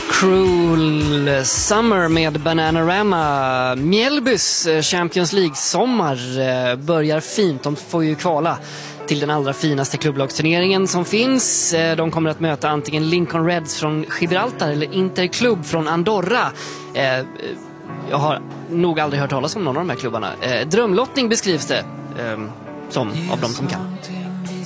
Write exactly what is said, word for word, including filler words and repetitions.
Cruel Summer med Bananarama. Mjällbys Champions League-sommar börjar fint. De får ju kvala till den allra finaste klubblagsturneringen som finns. De kommer att möta antingen Lincoln Reds från Gibraltar eller Interclub från Andorra. Jag har nog aldrig hört talas om någon av de här klubbarna. Drömlottning beskrivs det som av de som kan.